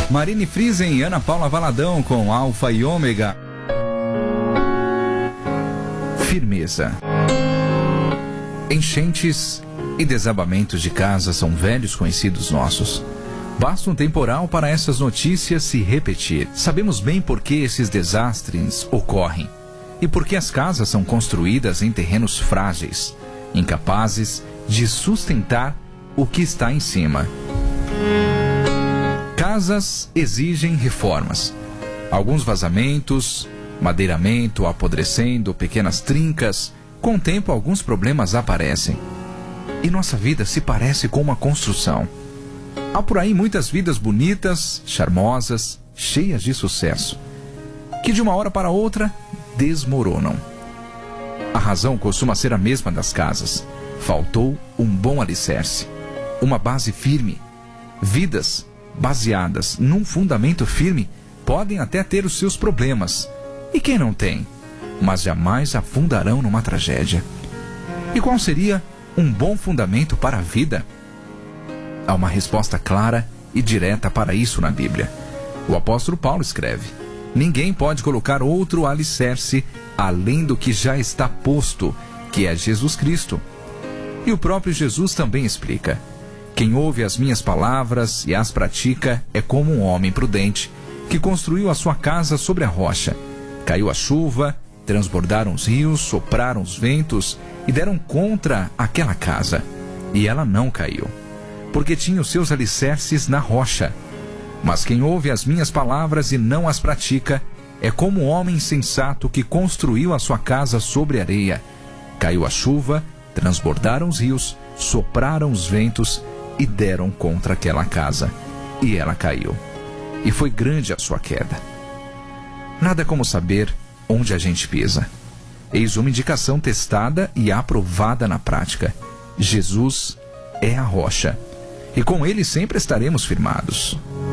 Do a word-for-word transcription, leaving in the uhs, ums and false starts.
Marine Friesen e Ana Paula Valadão com Alfa e Ômega. Firmeza. Enchentes e desabamentos de casa são velhos conhecidos nossos. Basta um temporal para essas notícias se repetir. Sabemos bem por que esses desastres ocorrem e por que as casas são construídas em terrenos frágeis, incapazes de sustentar o que está em cima. Casas exigem reformas. Alguns vazamentos, madeiramento apodrecendo, pequenas trincas. Com o tempo, alguns problemas aparecem. E nossa vida se parece com uma construção. Há por aí muitas vidas bonitas, charmosas, cheias de sucesso, que de uma hora para outra desmoronam. A razão costuma ser a mesma das casas. Faltou um bom alicerce, uma base firme. Vidas baseadas num fundamento firme podem até ter os seus problemas. E quem não tem? Mas jamais afundarão numa tragédia. E qual seria um bom fundamento para a vida? Há uma resposta clara e direta para isso na Bíblia. O apóstolo Paulo escreve: ninguém pode colocar outro alicerce além do que já está posto, que é Jesus Cristo. E o próprio Jesus também explica: quem ouve as minhas palavras e as pratica é como um homem prudente que construiu a sua casa sobre a rocha. Caiu a chuva, transbordaram os rios, sopraram os ventos e deram contra aquela casa. E ela não caiu, porque tinha os seus alicerces na rocha. Mas quem ouve as minhas palavras e não as pratica é como um homem insensato que construiu a sua casa sobre areia. Caiu a chuva, transbordaram os rios, sopraram os ventos e deram contra aquela casa. E ela caiu. E foi grande a sua queda. Nada como saber onde a gente pisa. Eis uma indicação testada e aprovada na prática. Jesus é a rocha. E com ele sempre estaremos firmados.